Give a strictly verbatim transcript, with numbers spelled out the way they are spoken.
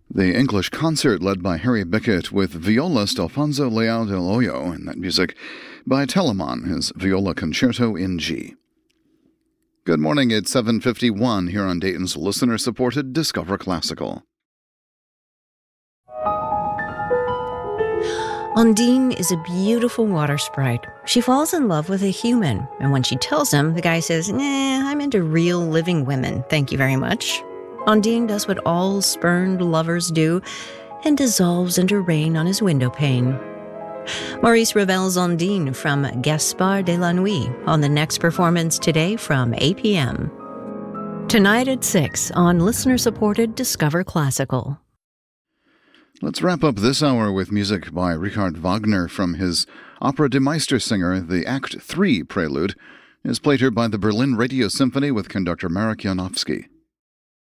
The English concert led by Harry Bickett with violist Alfonso Leal del Hoyo, and that music by Telemann, his Viola Concerto in G. Good morning, it's seven fifty-one here on Dayton's listener-supported Discover Classical. Undine is a beautiful water sprite. She falls in love with a human, and when she tells him, the guy says, nah, I'm into real living women, thank you very much. Undine does what all spurned lovers do and dissolves into rain on his windowpane. Maurice Ravel's Undine from Gaspard de la Nuit on the next performance today from eight p.m. Tonight at six on listener-supported Discover Classical. Let's wrap up this hour with music by Richard Wagner from his Opera Die Meistersinger. The Act three prelude is played here by the Berlin Radio Symphony with conductor Marek Janowski.